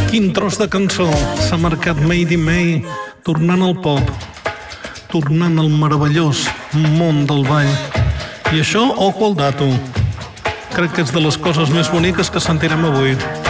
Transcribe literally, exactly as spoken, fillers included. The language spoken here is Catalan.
Quin tros de cançó. S'ha marcat Made in May, tornant al pop, tornant al meravellós món del ball. I això, ojo al dato. Crec que és de les coses més boniques que sentirem avui.